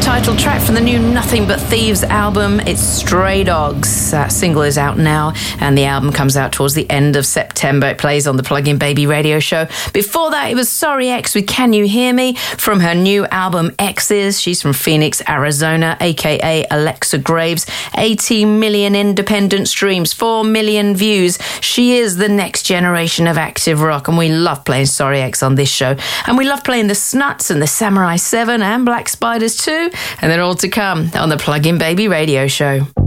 title track from the new Nothing But Thieves album. It's Stray Dogs. That single is out now, and the album comes out towards the end of September. It plays on the Plug-in Baby radio show. Before that, it was Sorry X with Can You Hear Me from her new album X's. She's from Phoenix, Arizona, aka Alexa Graves. 80 million independent streams, 4 million views. She is the next generation of active rock, and we love playing Sorry X on this show. And we love playing the Snuts and the Samurai 7 and Black Spiders too. And they're all to come on the Plug-in Baby radio show.